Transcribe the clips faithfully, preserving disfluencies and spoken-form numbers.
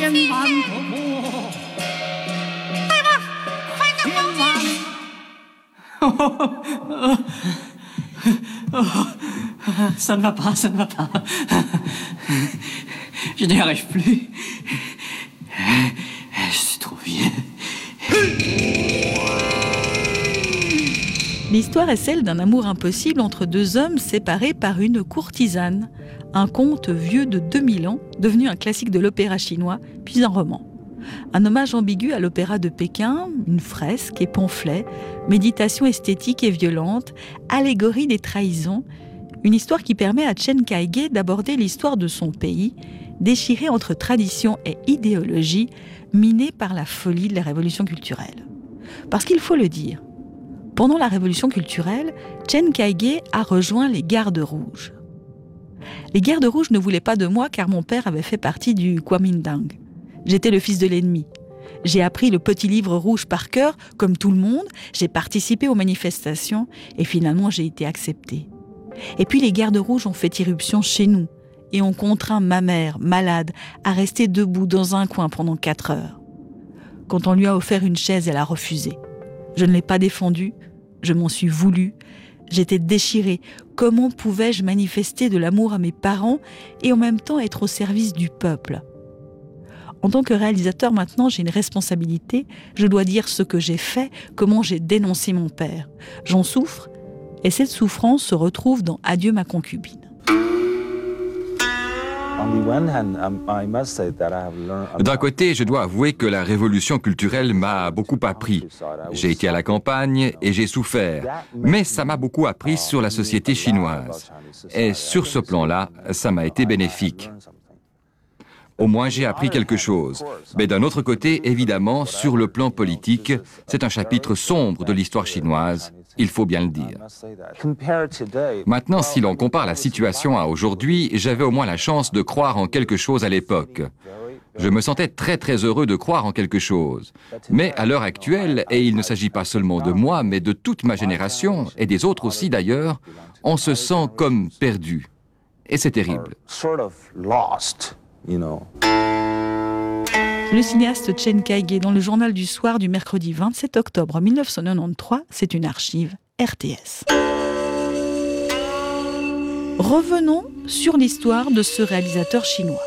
千万不母， 对吧？快点放弃！ 哦哦 ça ne va pas, ça ne va pas. Je n'y arrive plus. Je suis trop vieux. L'histoire est celle d'un amour impossible entre deux hommes séparés par une courtisane. Un conte vieux de deux mille ans, devenu un classique de l'opéra chinois, puis un roman. Un hommage ambigu à l'opéra de Pékin, une fresque et pamphlets, méditation esthétique et violente, allégorie des trahisons, une histoire qui permet à Chen Kaige d'aborder l'histoire de son pays, déchirée entre tradition et idéologie, minée par la folie de la révolution culturelle. Parce qu'il faut le dire, pendant la révolution culturelle, Chen Kaige a rejoint les Gardes rouges. Les Gardes rouges ne voulaient pas de moi car mon père avait fait partie du Kuomintang. J'étais le fils de l'ennemi. J'ai appris le petit livre rouge par cœur, comme tout le monde, j'ai participé aux manifestations et finalement j'ai été accepté. Et puis les Gardes rouges ont fait irruption chez nous et ont contraint ma mère, malade, à rester debout dans un coin pendant quatre heures. Quand on lui a offert une chaise, elle a refusé. Je ne l'ai pas défendue, je m'en suis voulu. J'étais déchirée. Comment pouvais-je manifester de l'amour à mes parents et en même temps être au service du peuple ? En tant que réalisateur, maintenant, j'ai une responsabilité. Je dois dire ce que j'ai fait, comment j'ai dénoncé mon père. J'en souffre, et cette souffrance se retrouve dans Adieu ma concubine. D'un côté, je dois avouer que la révolution culturelle m'a beaucoup appris. J'ai été à la campagne et j'ai souffert, mais ça m'a beaucoup appris sur la société chinoise. Et sur ce plan-là, ça m'a été bénéfique. Au moins, j'ai appris quelque chose. Mais d'un autre côté, évidemment, sur le plan politique, c'est un chapitre sombre de l'histoire chinoise, il faut bien le dire. Maintenant, si l'on compare la situation à aujourd'hui, j'avais au moins la chance de croire en quelque chose à l'époque. Je me sentais très très heureux de croire en quelque chose. Mais à l'heure actuelle, et il ne s'agit pas seulement de moi, mais de toute ma génération, et des autres aussi d'ailleurs, on se sent comme perdu. Et c'est terrible. Le cinéaste Chen Kaige dans le journal du soir du mercredi vingt-sept octobre mille neuf cent quatre-vingt-treize, c'est une archive R T S. Revenons sur l'histoire de ce réalisateur chinois.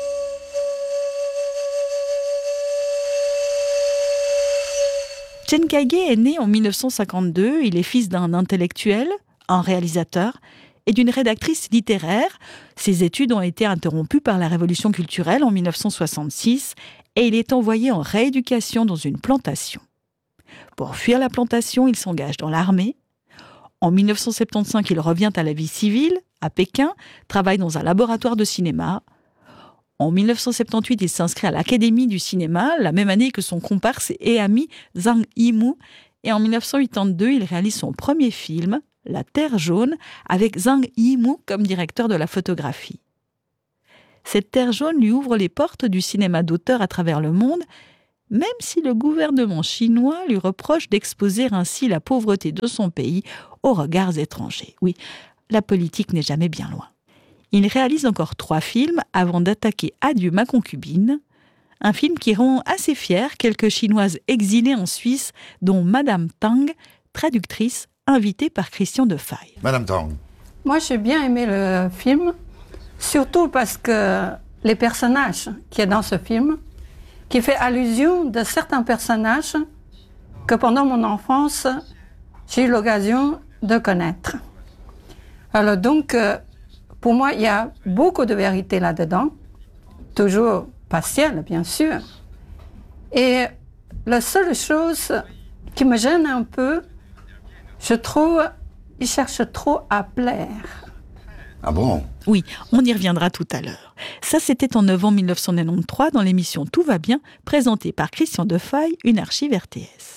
Chen Kaige est né en mille neuf cent cinquante-deux, il est fils d'un intellectuel, un réalisateur, et d'une rédactrice littéraire. Ses études ont été interrompues par la révolution culturelle en mille neuf cent soixante-six et il est envoyé en rééducation dans une plantation. Pour fuir la plantation, il s'engage dans l'armée. En mille neuf cent soixante-quinze, il revient à la vie civile, à Pékin, travaille dans un laboratoire de cinéma. En mille neuf cent soixante-dix-huit, il s'inscrit à l'Académie du cinéma, la même année que son comparse et ami Zhang Yimou. Et en mille neuf cent quatre-vingt-deux, il réalise son premier film, La Terre jaune, avec Zhang Yimou comme directeur de la photographie. Cette Terre jaune lui ouvre les portes du cinéma d'auteur à travers le monde, même si le gouvernement chinois lui reproche d'exposer ainsi la pauvreté de son pays aux regards étrangers. Oui, la politique n'est jamais bien loin. Il réalise encore trois films avant d'attaquer Adieu ma concubine, un film qui rend assez fier quelques Chinoises exilées en Suisse, dont Madame Tang, traductrice, invitée par Christian Defaille. Madame Tang. Moi, j'ai bien aimé le film, surtout parce que les personnages qui est dans ce film, qui fait allusion de certains personnages que pendant mon enfance, j'ai eu l'occasion de connaître. Alors donc, pour moi, il y a beaucoup de vérité là-dedans, toujours partielle, bien sûr. Et la seule chose qui me gêne un peu, je trouve, il cherche trop à plaire. Ah bon ? Oui, on y reviendra tout à l'heure. Ça, c'était en novembre mille neuf cent quatre-vingt-treize dans l'émission Tout va bien, présentée par Christian Defaille, une archive R T S.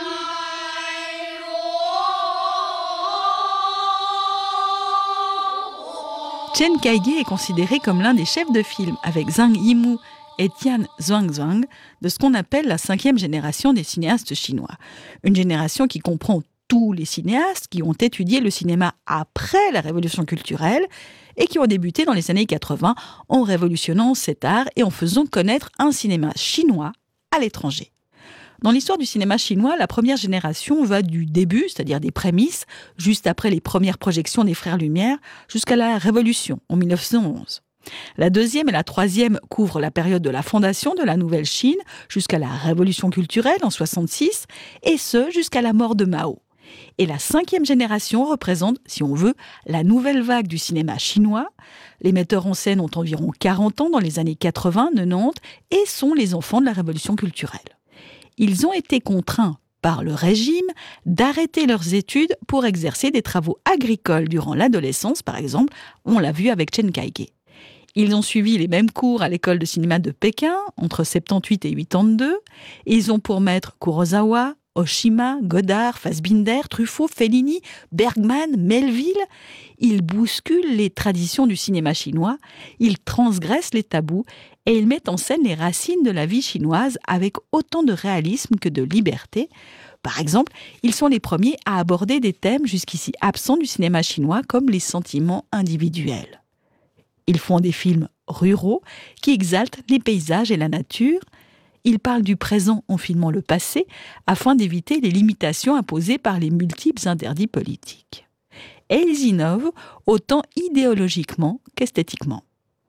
Chen Kaige est considéré comme l'un des chefs de film, avec Zhang Yimou et Tian Xuanzang, de ce qu'on appelle la cinquième génération des cinéastes chinois. Une génération qui comprend tous les cinéastes qui ont étudié le cinéma après la révolution culturelle et qui ont débuté dans les années quatre-vingts en révolutionnant cet art et en faisant connaître un cinéma chinois à l'étranger. Dans l'histoire du cinéma chinois, la première génération va du début, c'est-à-dire des prémices, juste après les premières projections des Frères Lumière, jusqu'à la Révolution en mille neuf cent onze. La deuxième et la troisième couvrent la période de la fondation de la Nouvelle Chine jusqu'à la Révolution culturelle en soixante-six, et ce jusqu'à la mort de Mao. Et la cinquième génération représente, si on veut, la nouvelle vague du cinéma chinois. Les metteurs en scène ont environ quarante ans dans les années quatre-vingts, quatre-vingt-dix et sont les enfants de la Révolution culturelle. Ils ont été contraints par le régime d'arrêter leurs études pour exercer des travaux agricoles durant l'adolescence, par exemple, on l'a vu avec Chen Kaige. Ils ont suivi les mêmes cours à l'école de cinéma de Pékin, entre soixante-dix et quatre-vingt-deux. Ils ont pour maître Kurosawa, Oshima, Godard, Fassbinder, Truffaut, Fellini, Bergman, Melville. Ils bousculent les traditions du cinéma chinois, ils transgressent les tabous et ils mettent en scène les racines de la vie chinoise avec autant de réalisme que de liberté. Par exemple, ils sont les premiers à aborder des thèmes jusqu'ici absents du cinéma chinois comme les sentiments individuels. Ils font des films ruraux qui exaltent les paysages et la nature. Ils parlent du présent en filmant le passé afin d'éviter les limitations imposées par les multiples interdits politiques. Et ils innovent autant idéologiquement qu'esthétiquement.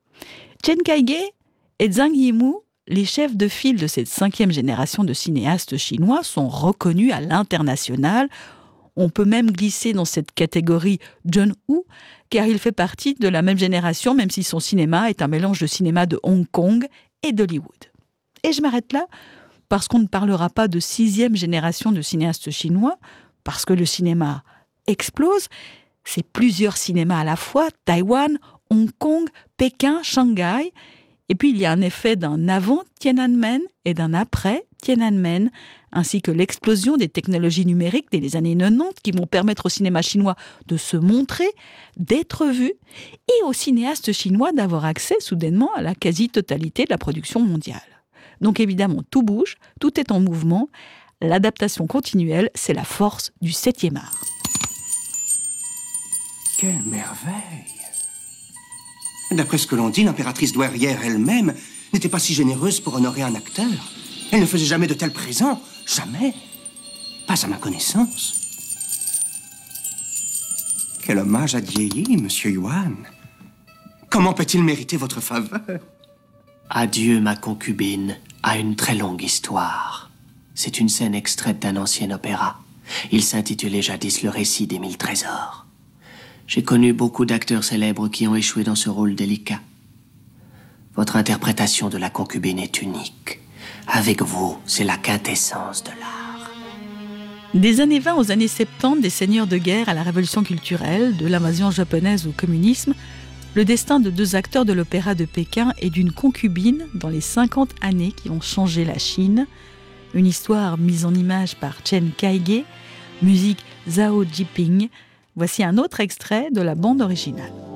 Chen Kaige et Zhang Yimou, les chefs de file de cette cinquième génération de cinéastes chinois, sont reconnus à l'international. On peut même glisser dans cette catégorie John Woo, car il fait partie de la même génération, même si son cinéma est un mélange de cinéma de Hong Kong et d'Hollywood. Et je m'arrête là, parce qu'on ne parlera pas de sixième génération de cinéastes chinois, parce que le cinéma explose. C'est plusieurs cinémas à la fois, Taïwan, Hong Kong, Pékin, Shanghai. Et puis il y a un effet d'un avant Tiananmen et d'un après Tiananmen, ainsi que l'explosion des technologies numériques dès les années quatre-vingt-dix qui vont permettre au cinéma chinois de se montrer, d'être vu, et aux cinéastes chinois d'avoir accès soudainement à la quasi-totalité de la production mondiale. Donc évidemment, tout bouge, tout est en mouvement. L'adaptation continuelle, c'est la force du septième art. Quelle merveille! D'après ce que l'on dit, l'impératrice douairière elle-même n'était pas si généreuse pour honorer un acteur. Elle ne faisait jamais de tels présents. Jamais. Pas à ma connaissance. Quel hommage adieilli, monsieur Yuan. Comment peut-il mériter votre faveur? Adieu, ma concubine, a une très longue histoire. C'est une scène extraite d'un ancien opéra. Il s'intitulait jadis Le récit des mille trésors. J'ai connu beaucoup d'acteurs célèbres qui ont échoué dans ce rôle délicat. Votre interprétation de la concubine est unique. Avec vous, c'est la quintessence de l'art. Des années vingt aux années soixante-dix, des seigneurs de guerre à la révolution culturelle, de l'invasion japonaise au communisme, le destin de deux acteurs de l'opéra de Pékin et d'une concubine dans les cinquante années qui ont changé la Chine. Une histoire mise en image par Chen Kaige, musique Zhao Jiping. Voici un autre extrait de la bande originale.